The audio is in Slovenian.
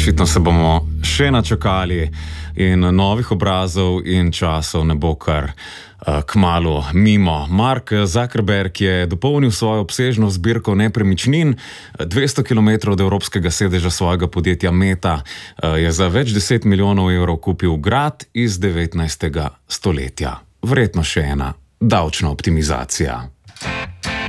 Očitno se bomo še načakali in novih obrazov in časov ne bo kar kmalu mimo. Mark Zuckerberg je dopolnil svojo obsežno zbirko nepremičnin. 200 km od evropskega sedeža svojega podjetja Meta je za več 10 milijonov evrov kupil grad iz 19. stoletja. Verjetno še ena davčna optimizacija.